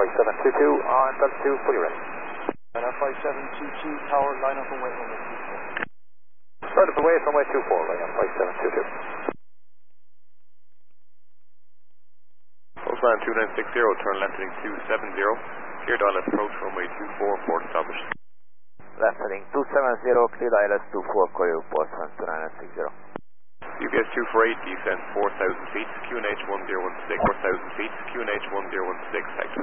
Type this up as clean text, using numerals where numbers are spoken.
5722 on altitude, fully ready. China 5722, tower, line up and wait runway 24. Start up and wait runway 24, line up 5722. Postman 2960, turn left heading 270. Clear ILS approach runway 24, port established. Left heading 270, cleared ILS 24, Korea, Postman 2960. UPS 248, descent 4,000 feet, QNH 1016, 4,000 feet, QNH 1016, active.